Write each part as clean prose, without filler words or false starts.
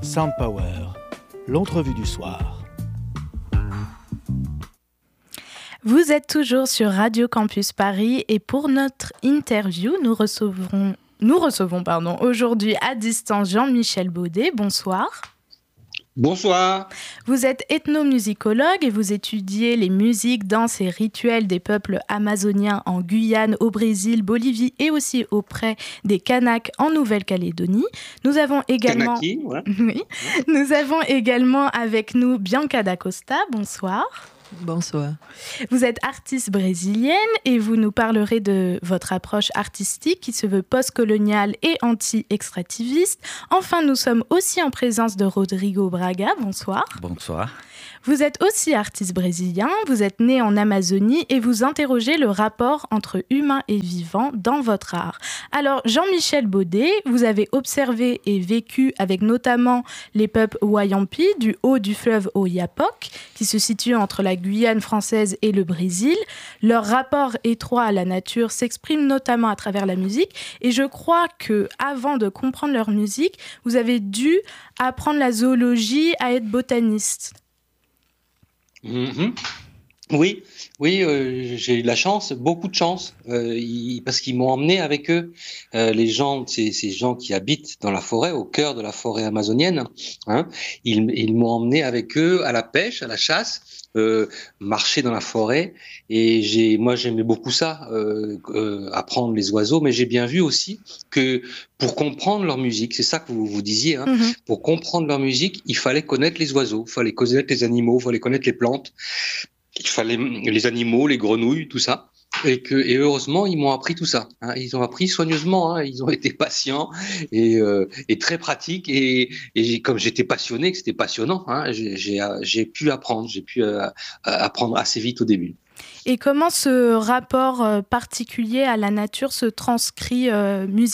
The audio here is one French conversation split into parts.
Sound Power, l'entrevue du soir. Vous êtes toujours sur Radio Campus Paris et pour notre interview, nous recevons aujourd'hui à distance Jean-Michel Baudet. Bonsoir. Bonsoir. Vous êtes ethnomusicologue et vous étudiez les musiques, danses et rituels des peuples amazoniens en Guyane, au Brésil, Bolivie et aussi auprès des Kanaks en Nouvelle-Calédonie. Nous avons également... Kanaki, ouais. Oui. Nous avons également avec nous Bianca da Costa. Bonsoir. Bonsoir. Vous êtes artiste brésilienne et vous nous parlerez de votre approche artistique qui se veut postcoloniale et anti-extractiviste. Enfin, nous sommes aussi en présence de Rodrigo Braga. Bonsoir. Bonsoir. Vous êtes aussi artiste brésilien, vous êtes né en Amazonie et vous interrogez le rapport entre humain et vivant dans votre art. Alors, Jean-Michel Baudet, vous avez observé et vécu avec notamment les peuples Wayampi du haut du fleuve Oyapock, qui se situe entre la Guyane française et le Brésil. Leur rapport étroit à la nature s'exprime notamment à travers la musique et je crois que avant de comprendre leur musique, vous avez dû apprendre la zoologie, à être botaniste. Mm-hmm. Oui, j'ai eu de la chance, beaucoup de chance, parce qu'ils m'ont emmené avec eux, les gens, ces gens qui habitent dans la forêt, au cœur de la forêt amazonienne, hein, ils m'ont emmené avec eux à la pêche, à la chasse, marcher dans la forêt, et moi j'aimais beaucoup ça, apprendre les oiseaux, mais j'ai bien vu aussi que pour comprendre leur musique, c'est ça que vous disiez, hein, pour comprendre leur musique, il fallait connaître les oiseaux, il fallait connaître les animaux, il fallait connaître les plantes. Il fallait les animaux, les grenouilles, tout ça. Et heureusement, ils m'ont appris tout ça. Hein. Ils ont appris soigneusement. Hein. Ils ont été patients et très pratiques. Et comme j'étais passionné, que c'était passionnant, hein, j'ai pu apprendre. J'ai pu apprendre assez vite au début. Et comment ce rapport particulier à la nature se transcrit musicalement ?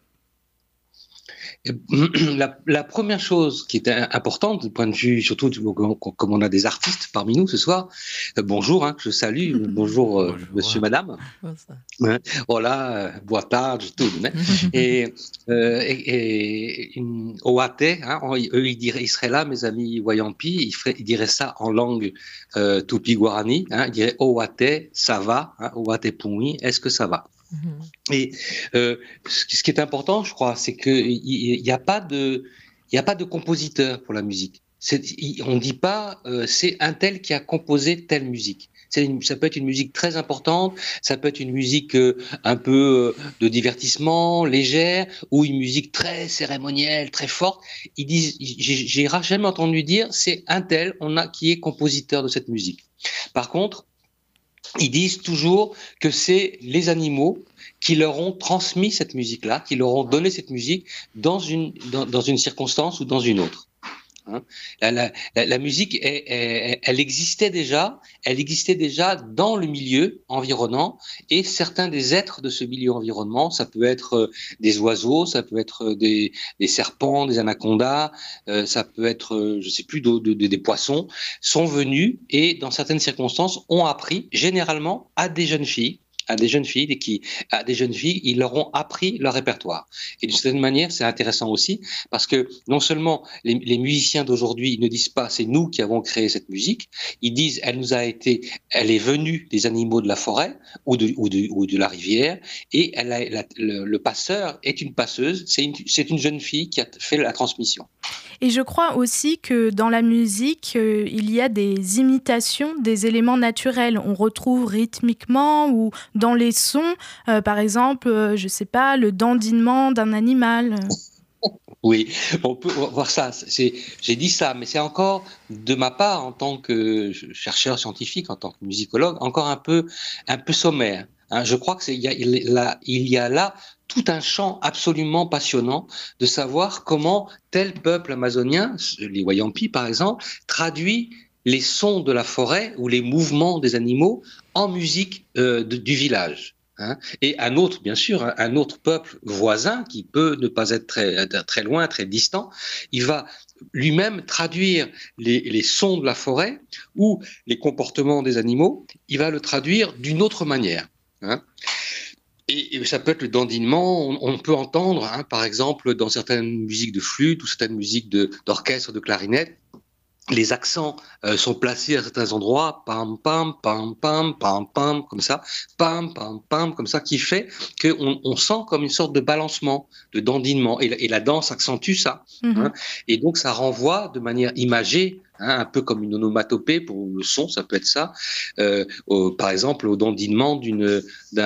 La première chose qui est importante du point de vue, surtout comme on a des artistes parmi nous ce soir, bonjour, hein, je salue, bonjour monsieur, madame, voilà, boa tarde, tout, né? et Oate, hein, eux ils seraient là, mes amis Wayampi, ils diraient ça en langue tupi-guarani, hein, ils diraient Oate, ça va, hein, Oate Pumi, est-ce que ça va? Et ce qui est important, je crois, c'est qu'il n'y a pas de compositeur pour la musique. On ne dit pas c'est un tel qui a composé telle musique. Ça peut être une musique très importante, ça peut être une musique un peu de divertissement, légère, ou une musique très cérémonielle, très forte. Ils disent, j'ai jamais entendu dire c'est un tel qui est compositeur de cette musique. Par contre, ils disent toujours que c'est les animaux qui leur ont transmis cette musique-là, qui leur ont donné cette musique dans une circonstance ou dans une autre. Hein. La musique, elle existait déjà dans le milieu environnant et certains des êtres de ce milieu environnement, ça peut être des oiseaux, ça peut être des serpents, des anacondas, ça peut être, je sais plus, des poissons, sont venus et dans certaines circonstances ont appris généralement à des jeunes filles, ils leur ont appris leur répertoire. Et d'une certaine manière, c'est intéressant aussi, parce que non seulement les musiciens d'aujourd'hui ne disent pas c'est nous qui avons créé cette musique, ils disent elle est venue des animaux de la forêt ou de la rivière, et le passeur est une passeuse, c'est une jeune fille qui a fait la transmission. Et je crois aussi que dans la musique, il y a des imitations des éléments naturels. On retrouve rythmiquement ou dans les sons, par exemple, je sais pas, le dandinement d'un animal. Oui, on peut voir ça. J'ai dit ça, mais c'est encore, de ma part, en tant que chercheur scientifique, en tant que musicologue, encore un peu sommaire. Hein, je crois qu'il y a là tout un champ absolument passionnant de savoir comment tel peuple amazonien, les Wayampi par exemple, traduit les sons de la forêt ou les mouvements des animaux en musique du village. Hein. Et un autre peuple voisin qui peut ne pas être très loin, très distant, il va lui-même traduire les sons de la forêt ou les comportements des animaux, il va le traduire d'une autre manière. Hein. Et ça peut être le dandinement. On peut entendre, par exemple, dans certaines musiques de flûte ou certaines musiques d'orchestre, de clarinette, les accents sont placés à certains endroits, pam pam pam pam pam pam comme ça, pam pam pam comme ça, qui fait qu'on sent comme une sorte de balancement, de dandinement, et la danse accentue ça. Et donc ça renvoie de manière imagée, un peu comme une onomatopée pour le son, ça peut être ça, par exemple au dandinement du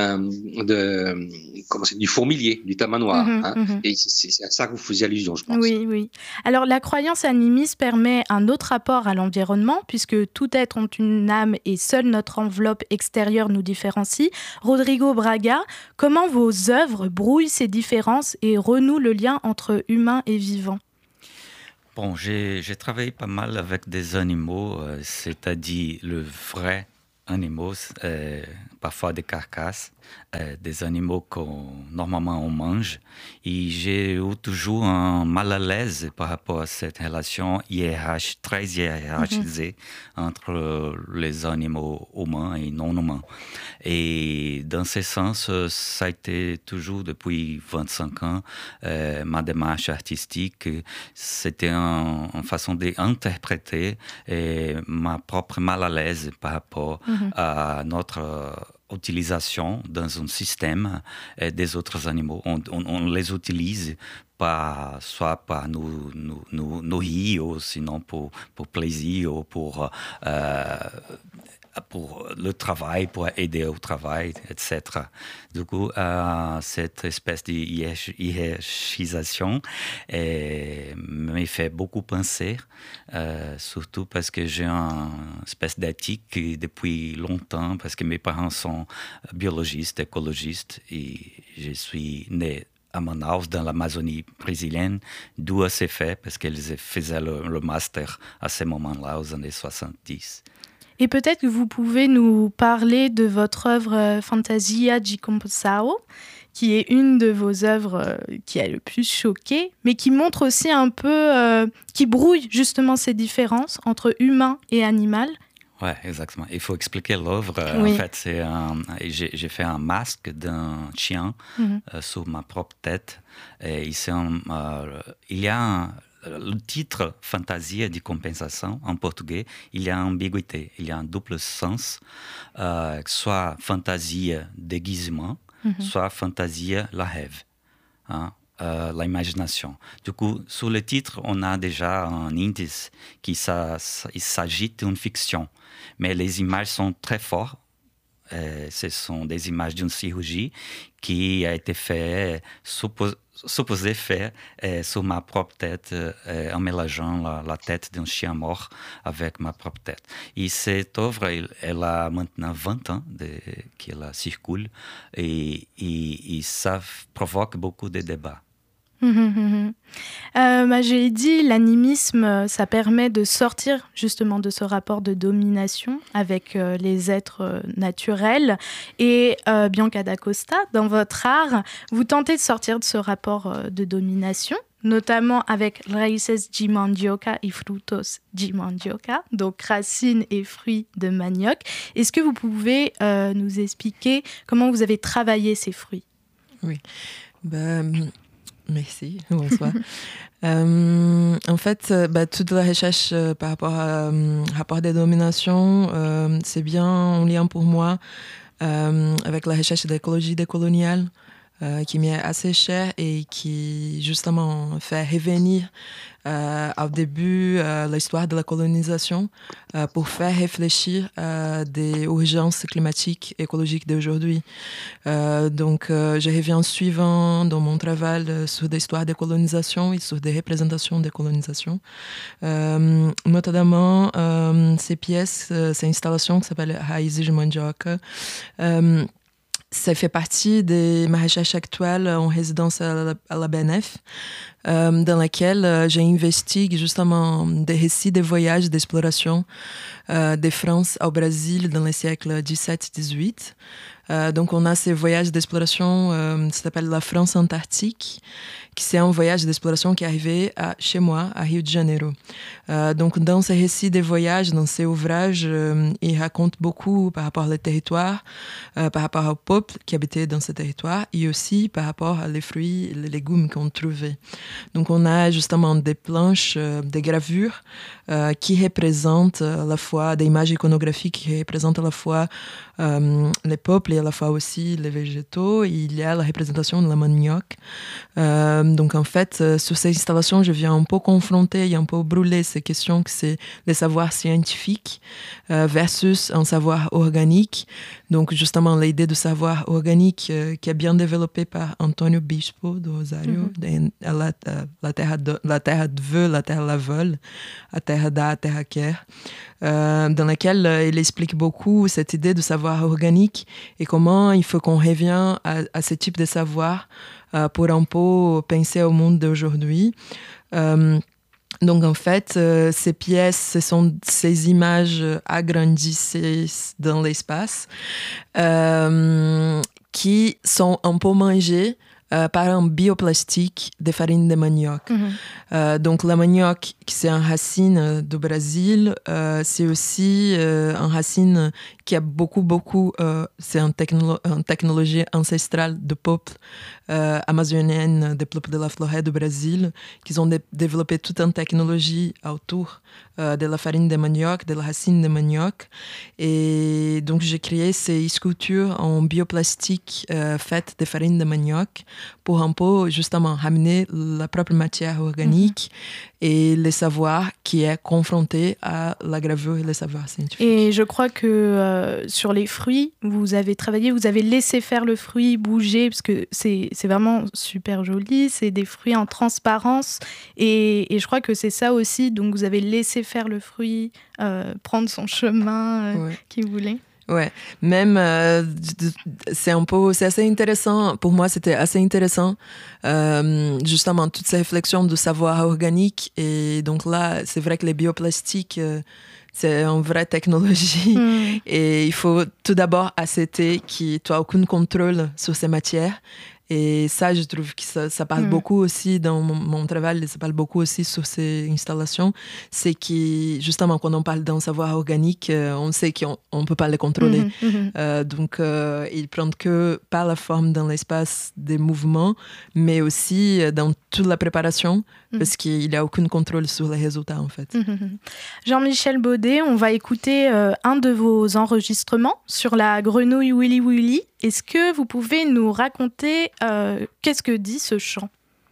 fourmilier, du tamanoir. Et c'est à ça que vous faisiez allusion, je pense. Oui, oui. Alors la croyance animiste permet un autre rapport à l'environnement, puisque tout être ont une âme et seule notre enveloppe extérieure nous différencie. Rodrigo Braga, comment vos œuvres brouillent ces différences et renouent le lien entre humain et vivant? Bon, j'ai travaillé pas mal avec des animaux, c'est-à-dire le vrai animaux, parfois des carcasses, des animaux normalement on mange. Et j'ai eu toujours un mal à l'aise par rapport à cette relation très hiérarchisée entre les animaux humains et non humains. Et dans ce sens, ça a été toujours depuis 25 ans ma démarche artistique. C'était une façon d'interpréter ma propre mal à l'aise par rapport à notre utilisation dans un système des autres animaux. On les utilise soit par nous nourrir, ou sinon pour plaisir, ou pour le travail, pour aider au travail, etc. Du coup, cette espèce de hiérarchisation me fait beaucoup penser, surtout parce que j'ai une espèce d'éthique depuis longtemps, parce que mes parents sont biologistes, écologistes, et je suis né à Manaus, dans l'Amazonie brésilienne, d'où c'est fait, parce qu'ils faisaient le master à ce moment-là, aux années 70. Et peut-être que vous pouvez nous parler de votre œuvre Fantasia de Compensação, qui est une de vos œuvres qui a le plus choqué, mais qui montre aussi un peu, qui brouille justement ces différences entre humain et animal. Oui, exactement. Il faut expliquer l'œuvre. Oui. En fait, j'ai fait un masque d'un chien sur ma propre tête. Et il y a le titre Fantasia de Compensação, en portugais, il y a une ambiguïté, il y a un double sens, soit fantasia déguisement, soit fantasia la rêve, l'imagination. Du coup, sur le titre, on a déjà un indice qu'il s'agit d'une fiction, mais les images sont très fortes. Ce sont des images d'une chirurgie qui a été faite, supposée faire sur ma propre tête, en mélangeant la tête d'un chien mort avec ma propre tête. Et cette œuvre, elle a maintenant 20 ans qu'elle circule, et ça provoque beaucoup de débats. J'ai dit, l'animisme, ça permet de sortir justement de ce rapport de domination avec les êtres naturels. Et Bianca da Costa, dans votre art, vous tentez de sortir de ce rapport de domination, notamment avec Raíces de Mandioca et Frutos de Mandioca, donc racines et fruits de manioc. Est-ce que vous pouvez nous expliquer comment vous avez travaillé ces fruits? Oui. Merci, bonsoir. En fait, toute la recherche par rapport à rapport des dominations, c'est bien en lien pour moi avec la recherche d'écologie décoloniale, qui m'est assez chère et qui justement fait revenir au début l'histoire de la colonisation pour faire réfléchir des urgences climatiques écologiques d'aujourd'hui. Donc, je reviens suivant dans mon travail sur des histoires de colonisation et sur des représentations de colonisation. Notamment, ces pièces, ces installations qui s'appellent Raízes de Mandioca, ça fait partie de ma recherche actuelle en résidence à la BNF, dans laquelle j'investigue justement des récits de voyages d'exploration de France au Brésil dans les siècles XVII-XVIII. Donc on a ces voyages d'exploration, ça s'appelle la France Antarctique, qui c'est un voyage d'exploration qui est arrivé chez moi, à Rio de Janeiro. Donc dans ces récits des voyages, dans ces ouvrages, il raconte beaucoup par rapport aux territoires, par rapport au peuple qui habitait dans ces territoires, et aussi par rapport aux fruits et les légumes qu'on trouvait. Donc on a justement des planches, des gravures qui représentent à la fois des images iconographiques qui représentent à la fois les peuples et à la fois aussi les végétaux. Il y a la représentation de la manioc. Donc en fait, sur ces installations, je viens un peu confronter et un peu brûler ces questions que c'est les savoirs scientifiques versus un savoir organique. Donc justement, l'idée de savoir organique qui est bien développée par Antonio Bispo de Rosario, la terre de veu, la terre lavole, a terra dá, a terra quer, dans laquelle il explique beaucoup cette idée de savoir organique et comment il faut qu'on revienne à ce type de savoir pour un peu penser au monde d'aujourd'hui. Donc en fait, ces pièces, ce sont ces images agrandissées dans l'espace qui sont un peu mangées par un bioplastique de farine de manioc. Donc la manioc, c'est une racine du Brésil, c'est aussi une racine qui a beaucoup, c'est une technologie ancestrale du peuple amazonien, des peuples de la forêt du Brésil, qui ont développé toute une technologie autour de la farine de manioc, de la racine de manioc. Et donc j'ai créé ces sculptures en bioplastique faites de farine de manioc pour un peu justement ramener la propre matière organique et le savoir qui est confronté à la gravure et le savoir scientifique. Et je crois que sur les fruits, vous avez travaillé, vous avez laissé faire le fruit bouger, parce que c'est vraiment super joli, c'est des fruits en transparence, et je crois que c'est ça aussi, donc vous avez laissé faire le fruit prendre son chemin qu'il voulait. Ouais, même c'est assez intéressant. Pour moi, c'était assez intéressant, justement, toutes ces réflexions de savoir organique. Et donc là, c'est vrai que les bioplastiques, c'est une vraie technologie. Et il faut tout d'abord accepter que tu n'as aucun contrôle sur ces matières. Et ça, je trouve que ça parle beaucoup aussi dans mon travail, ça parle beaucoup aussi sur ces installations. C'est que, justement, quand on parle d'un savoir organique, on sait qu'on ne peut pas le contrôler. Donc, ils prennent que par la forme dans l'espace des mouvements, mais aussi dans toute la préparation, parce qu'il n'y a aucun contrôle sur les résultats, en fait. Jean-Michel Baudet, on va écouter un de vos enregistrements sur la grenouille Willy Willy. Est-ce que vous pouvez nous raconter qu'est-ce que dit ce chant ?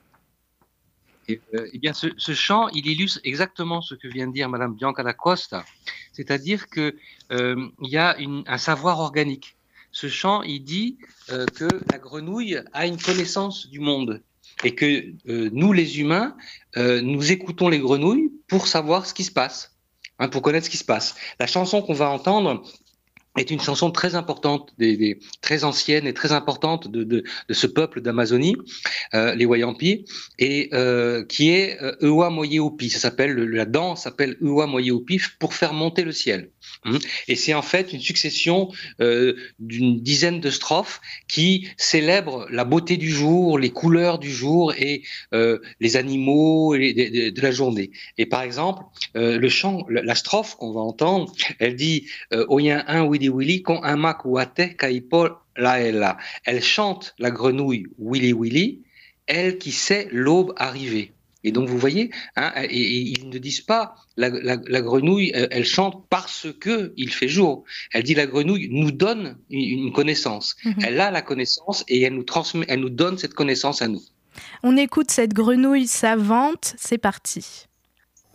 Eh bien, ce chant, il illustre exactement ce que vient de dire Madame Bianca da Costa, c'est-à-dire que il y a un savoir organique. Ce chant, il dit que la grenouille a une connaissance du monde et que nous, les humains, nous écoutons les grenouilles pour savoir ce qui se passe, pour connaître ce qui se passe. La chanson qu'on va entendre est une chanson très importante, très ancienne et très importante de ce peuple d'Amazonie, les Wayampi, et qui est Ewa Moyeopi. Ça s'appelle, la danse s'appelle Ewa Moyeopi pour faire monter le ciel. Et c'est en fait une succession d'une dizaine de strophes qui célèbrent la beauté du jour, les couleurs du jour et les animaux de la journée. Et par exemple, le chant, la strophe qu'on va entendre, elle dit Oyen un Willy Willy kon un mak wate kaipo la ella. Elle chante la grenouille Willy Willy, elle qui sait l'aube arriver. Et donc vous voyez, et ils ne disent pas la grenouille, elle chante parce que il fait jour. Elle dit la grenouille nous donne une connaissance. Elle a la connaissance et elle nous transmet, elle nous donne cette connaissance à nous. On écoute cette grenouille savante, c'est parti.